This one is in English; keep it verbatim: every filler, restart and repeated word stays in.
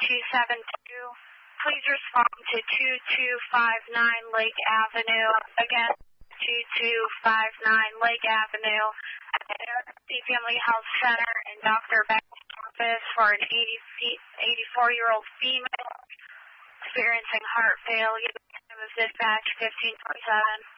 two seven two. Please respond to two two five nine Lake Avenue. Again, two two five nine Lake Avenue at the Arrowhead Family Health Center in Doctor Beck's office for an eighty-four-year-old female experiencing heart failure. Time of dispatch fifteen twenty-seven.